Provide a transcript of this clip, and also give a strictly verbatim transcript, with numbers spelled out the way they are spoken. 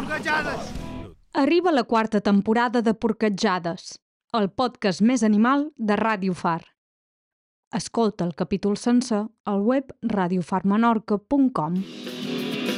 Porquejades! Arriba la quarta temporada de Porquejades, el podcast més animal de Ràdio Far. Escolta el capítol sencer al web radiofar menorca punt com.